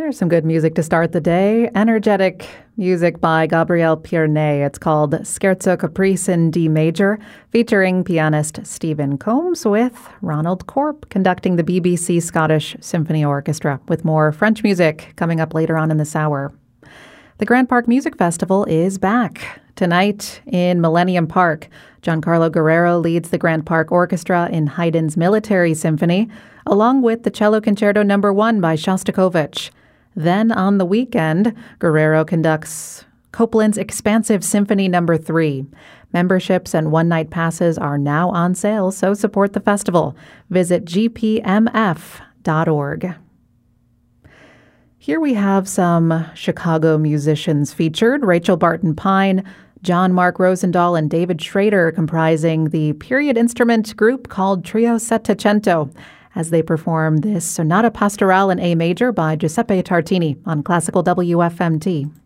There's some good music to start the day. Energetic music by Gabriel Pierné. It's called Scherzo Caprice in D major, featuring pianist Stephen Combs with Ronald Corp conducting the BBC Scottish Symphony Orchestra, with more French music coming up later on in this hour. The Grant Park Music Festival is back tonight in Millennium Park. Giancarlo Guerrero leads the Grant Park Orchestra in Haydn's Military Symphony, along with the Cello Concerto No. 1 by Shostakovich. Then on the weekend, Guerrero conducts Copland's Expansive Symphony No. 3. Memberships and one-night passes are now on sale, so support the festival. Visit gpmf.org. Here we have some Chicago musicians featured: Rachel Barton Pine, John Mark Rosendahl, and David Schrader, comprising the period instrument group called Trio Settecento, as they perform this Sonata Pastorale in A major by Giuseppe Tartini on Classical WFMT.